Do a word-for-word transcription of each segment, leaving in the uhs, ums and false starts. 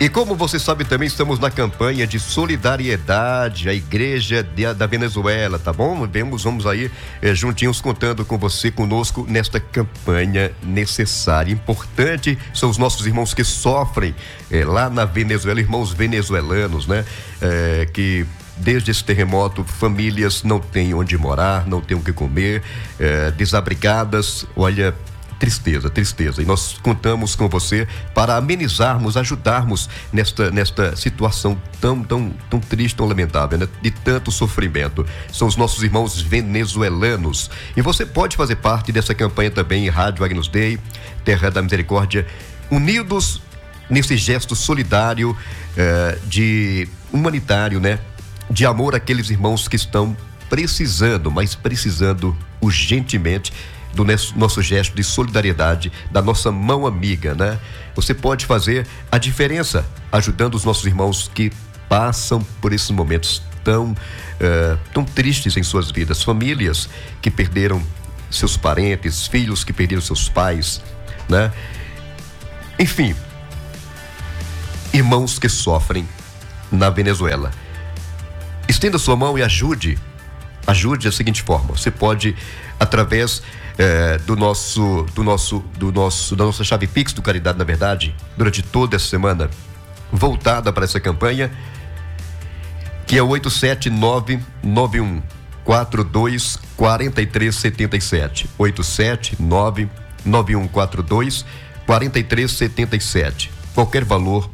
E como você sabe também, estamos na campanha de solidariedade à Igreja de, da Venezuela, tá bom? Vemos, vamos aí eh, juntinhos contando com você, conosco, nesta campanha necessária. Importante são os nossos irmãos que sofrem eh, lá na Venezuela, irmãos venezuelanos, né? Eh, que desde esse terremoto, famílias não têm onde morar, não têm o que comer, eh, desabrigadas, olha... Tristeza, tristeza. E nós contamos com você para amenizarmos, ajudarmos nesta, nesta situação tão, tão, tão triste, tão lamentável, né? De tanto sofrimento. São os nossos irmãos venezuelanos. E você pode fazer parte dessa campanha também em Rádio Agnus Dei, Terra da Misericórdia, unidos nesse gesto solidário, eh, de humanitário, né? De amor àqueles irmãos que estão precisando, mas precisando urgentemente do nosso gesto de solidariedade, da nossa mão amiga, né? Você pode fazer a diferença ajudando os nossos irmãos que passam por esses momentos tão, uh, tão tristes em suas vidas, famílias que perderam seus parentes, filhos que perderam seus pais, né? Enfim, irmãos que sofrem na Venezuela. Estenda sua mão e ajude, ajude da seguinte forma: você pode, através É, do nosso, do nosso, do nosso, da nossa chave Pix do Caridade na Verdade, durante toda essa semana, voltada para essa campanha, que é o oito sete nove nove um quatro dois quatro três sete sete, oito sete nove nove um quatro dois quatro três sete sete. Qualquer valor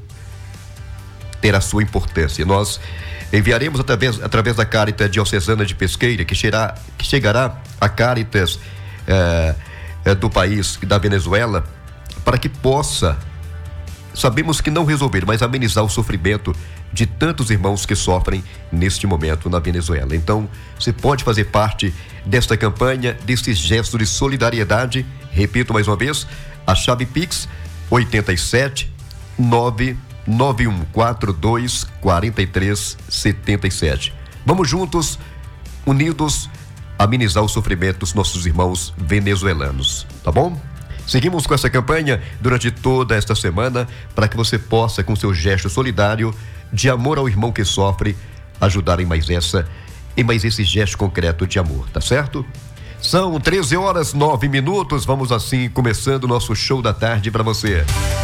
terá sua importância. Nós enviaremos através, através da Caritas Diocesana de Pesqueira, que chegará, que chegará a Caritas É, é, do país, da Venezuela, para que possa, sabemos que não resolver, mas amenizar o sofrimento de tantos irmãos que sofrem neste momento na Venezuela. Então, você pode fazer parte desta campanha, desse gesto de solidariedade. Repito mais uma vez, a chave Pix oito sete nove nove um quatro dois quatro três sete sete. Vamos juntos, unidos, amenizar o sofrimento dos nossos irmãos venezuelanos, tá bom? Seguimos com essa campanha durante toda esta semana para que você possa, com seu gesto solidário de amor ao irmão que sofre, ajudar em mais essa, em mais esse gesto concreto de amor, tá certo? São treze horas, nove minutos, vamos assim começando o nosso show da tarde para você.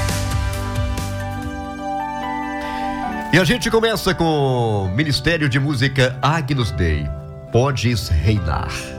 E a gente começa com o Ministério de Música Agnus Dei. Podes reinar.